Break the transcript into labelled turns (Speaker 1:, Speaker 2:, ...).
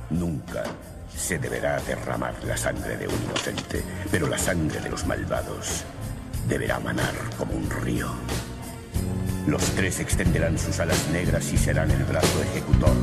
Speaker 1: Nunca se deberá derramar la sangre de un inocente, pero la sangre de los malvados deberá manar como un río. Los tres extenderán sus alas negras y serán el brazo ejecutor